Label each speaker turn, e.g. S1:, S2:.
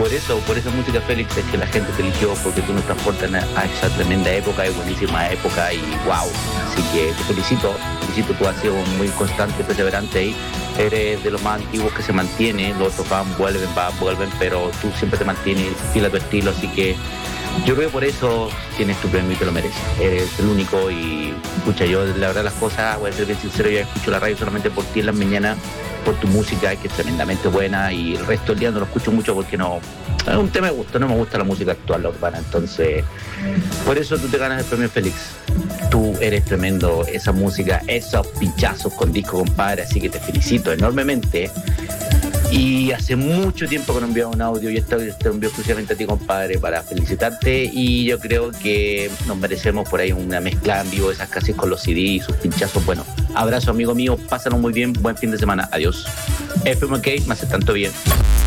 S1: por esa música, Félix, es que la gente te eligió, porque tú nos transportas a esa tremenda época y buenísima época, y wow. Así que te felicito, tú has sido muy constante, perseverante ahí. Eres de los más antiguos que se mantiene, los otros vuelven, pero tú siempre te mantienes fiel a tu estilo, así que yo creo que por eso tienes tu premio y te lo mereces. Eres el único y, escucha, yo la verdad las cosas, voy a ser bien sincero, yo escucho la radio solamente por ti en las mañanas, por tu música, que es tremendamente buena, y el resto del día no lo escucho mucho porque no, es un tema de gusto, no me gusta la música actual, la urbana, entonces por eso tú te ganas el premio, Félix. Tú eres tremendo, esa música, esos pinchazos con disco, compadre, así que te felicito enormemente. Y hace mucho tiempo que no enviaba un audio, y esto te envío exclusivamente a ti, compadre, para felicitarte, y yo creo que nos merecemos por ahí una mezcla en vivo, esas casi con los CD y sus pinchazos. Bueno, abrazo, amigo mío, pásalo muy bien, buen fin de semana, adiós. FMK, me hace tanto bien.